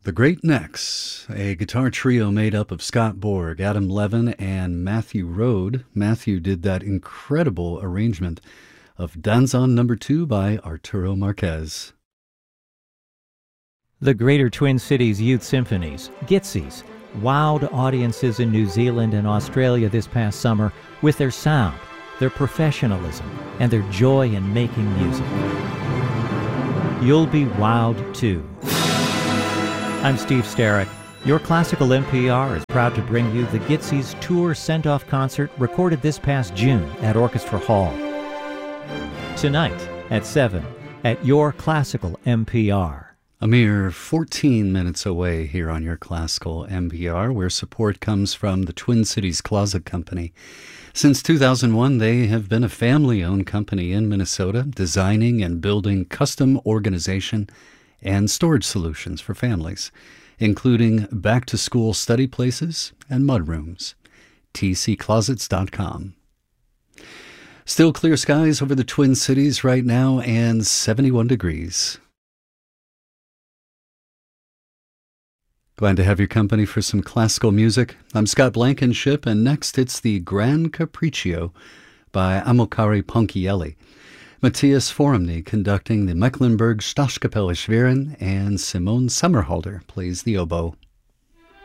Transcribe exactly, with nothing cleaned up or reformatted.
The Great Necks, a guitar trio made up of Scott Borg, Adam Levin, and Matthew Rode. Matthew did that incredible arrangement of Danzon Number Two by Arturo Marquez. The Greater Twin Cities Youth Symphonies, Gitsies, wowed audiences in New Zealand and Australia this past summer with their sound, their professionalism, and their joy in making music. You'll be wowed too. I'm Steve Starrick. Your Classical N P R is proud to bring you the Gitsies Tour Send-Off Concert recorded this past June at Orchestra Hall. Tonight at seven at Your Classical N P R. A mere fourteen minutes away here on Your Classical N P R, where support comes from the Twin Cities Closet Company. Since two thousand one, they have been a family-owned company in Minnesota, designing and building custom organization and storage solutions for families, including back-to-school study places and mudrooms. T C closets dot com. Still clear skies over the Twin Cities right now and seventy-one degrees. Glad to have your company for some classical music. I'm Scott Blankenship, and next it's the Gran Capriccio by Amilcare Ponchielli. Matthias Forumny conducting the Mecklenburg Staatskapelle Schwerin, and Simone Sommerhalder plays the oboe.